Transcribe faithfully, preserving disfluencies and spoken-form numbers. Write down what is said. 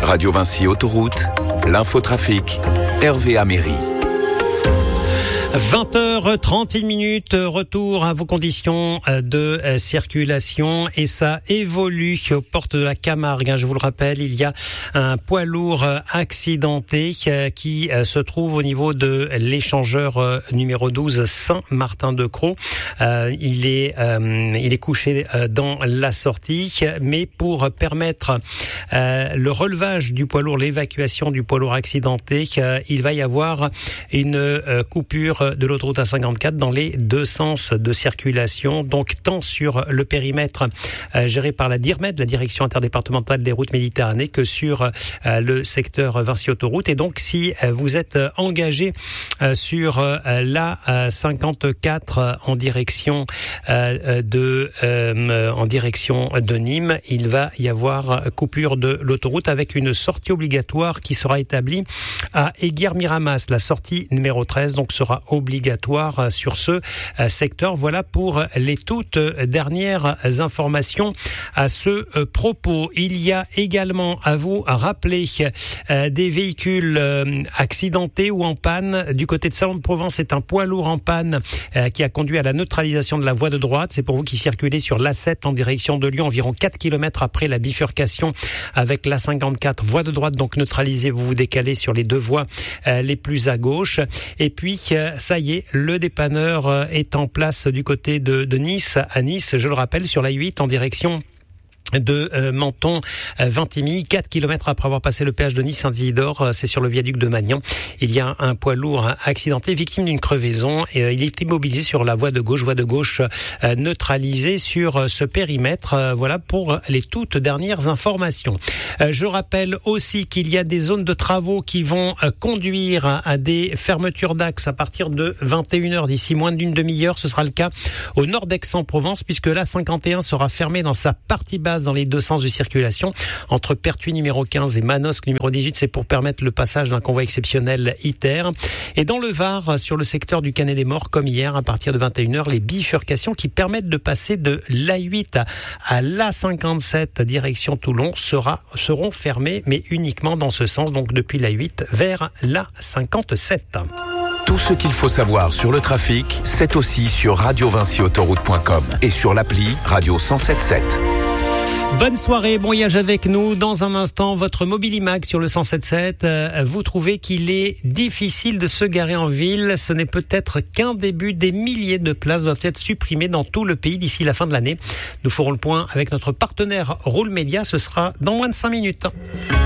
Radio Vinci Autoroute, l'infotrafic, Hervé Améry. vingt heures trente et une, retour à vos conditions de circulation et ça évolue aux portes de la Camargue. Je vous le rappelle, il y a un poids lourd accidenté qui se trouve au niveau de l'échangeur numéro douze Saint-Martin-de-Crau. Il est, il est couché dans la sortie, mais pour permettre le relevage du poids lourd, l'évacuation du poids lourd accidenté, il va y avoir une coupure de l'autoroute A cinquante-quatre dans les deux sens de circulation, donc tant sur le périmètre euh, géré par la DIRMED, la Direction interdépartementale des routes Méditerranée, que sur euh, le secteur Vinci Autoroute. Et donc si euh, vous êtes euh, engagé euh, sur euh, la euh, cinquante-quatre euh, en direction euh, de euh, en direction de Nîmes, il va y avoir coupure de l'autoroute avec une sortie obligatoire qui sera établie à Aiguière-Miramas. La sortie numéro treize donc sera obligatoire sur ce secteur. Voilà pour les toutes dernières informations à ce propos. Il y a également à vous rappeler des véhicules accidentés ou en panne. Du côté de Salon-de-Provence, c'est un poids lourd en panne qui a conduit à la neutralisation de la voie de droite. C'est pour vous qui circulez sur l'A sept en direction de Lyon, environ quatre kilomètres après la bifurcation avec l'A cinquante-quatre. Voie de droite donc neutralisée, vous vous décalez sur les deux voies les plus à gauche. Et puis, ça y est, le dépanneur est en place du côté de, de Nice, à Nice, je le rappelle, sur la huit en direction de euh, Menton, euh, Vintimille, quatre kilomètres après avoir passé le péage de Nice-Saint-Isidore, euh, c'est sur le viaduc de Magnan. Il y a un poids lourd hein, accidenté, victime d'une crevaison, et euh, il est immobilisé sur la voie de gauche, voie de gauche euh, neutralisée sur euh, ce périmètre. Euh, voilà pour les toutes dernières informations. Euh, je rappelle aussi qu'il y a des zones de travaux qui vont euh, conduire à, à des fermetures d'axes à partir de vingt et une heures, d'ici moins d'une demi-heure. Ce sera le cas au nord d'Aix-en-Provence, puisque l'A cinquante et un sera fermée dans sa partie basse dans les deux sens de circulation entre Pertuis numéro quinze et Manosque numéro dix-huit. C'est pour permettre le passage d'un convoi exceptionnel ITER. Et dans le Var, sur le secteur du Canet des Morts, comme hier, à partir de vingt et une heures, les bifurcations qui permettent de passer de l'A huit à l'A cinquante-sept direction Toulon sera, seront fermées, mais uniquement dans ce sens, donc depuis l'A huit vers l'A cinquante-sept. Tout ce qu'il faut savoir sur le trafic, c'est aussi sur radio vinci autoroute point com et sur l'appli Radio cent sept sept. Bonne soirée, bon voyage avec nous. Dans un instant, votre Mobilimag sur le cent sept sept. Euh, vous trouvez qu'il est difficile de se garer en ville. Ce n'est peut-être qu'un début. Des milliers de places doivent être supprimées dans tout le pays d'ici la fin de l'année. Nous ferons le point avec notre partenaire Roule Média. Ce sera dans moins de cinq minutes.